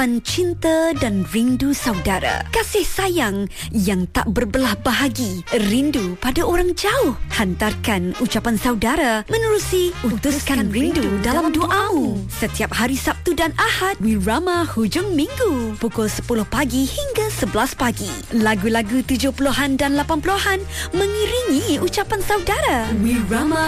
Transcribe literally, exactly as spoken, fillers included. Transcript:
ucapan cinta dan rindu saudara. Kasih sayang yang tak berbelah bahagi. Rindu pada orang jauh. Hantarkan ucapan saudara menerusi Utuskan Rindu dalam doamu. Setiap hari Sabtu dan Ahad, Wirama hujung minggu, pukul sepuluh pagi hingga sebelas pagi. Lagu-lagu tujuh puluhan dan lapan puluhan mengiringi ucapan saudara. Wirama